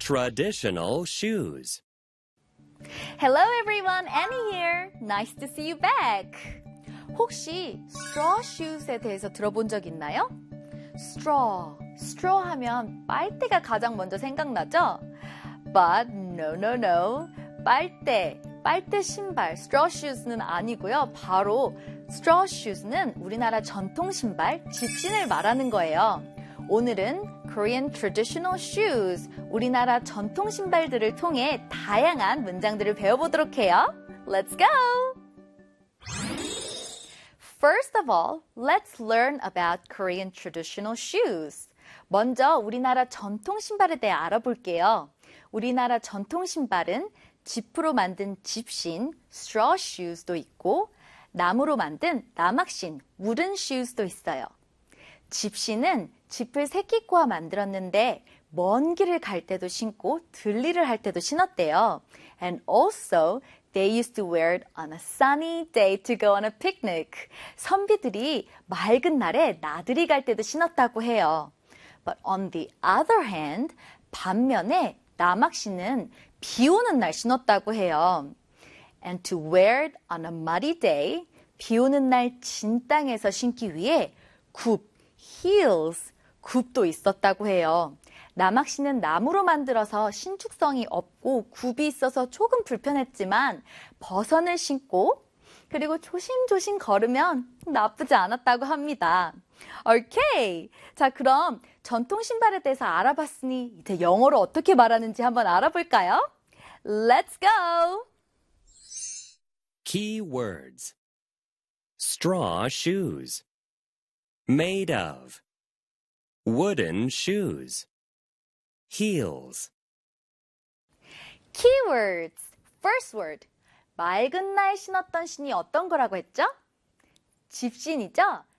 Traditional shoes. Hello everyone, Annie here. Nice to see you back. 혹시 straw shoes에 대해서 들어본 적 있나요? straw 하면 빨대가 가장 먼저 생각나죠? But no. 빨대 신발, straw shoes는 아니고요. 바로 straw shoes는 우리나라 전통 신발, 집신을 말하는 거예요. 오늘은 Korean traditional shoes, 우리나라 전통 신발들을 통해 다양한 문장들을 배워보도록 해요. Let's go! First of all, let's learn about Korean traditional shoes. 먼저 우리나라 전통 신발에 대해 알아볼게요. 우리나라 전통 신발은 지프로 만든 집신, straw shoes도 있고 나무로 만든 나막신, wooden shoes도 있어요. 집신은 짚을 새끼꼬아 만들었는데 먼 길을 갈 때도 신고 들리를 할 때도 신었대요. And also, they used to wear it on a sunny day to go on a picnic. 선비들이 맑은 날에 나들이 갈 때도 신었다고 해요. But on the other hand, 반면에 나막신은 비 오는 날 신었다고 해요. And to wear it on a muddy day, 비 오는 날 진 땅에서 신기 위해 heels, 굽도 있었다고 해요. 나막신은 나무로 만들어서 신축성이 없고 굽이 있어서 조금 불편했지만 버선을 신고 그리고 조심조심 걸으면 나쁘지 않았다고 합니다. 오케이! 자, 그럼 전통 신발에 대해서 알아봤으니 이제 영어로 어떻게 말하는지 한번 알아볼까요? Let's go! Key words. Straw shoes. Made of. Wooden shoes. Heels. Keywords. First word. 맑은 날 신었던 신이 어떤 거라고 했죠? 집신이죠?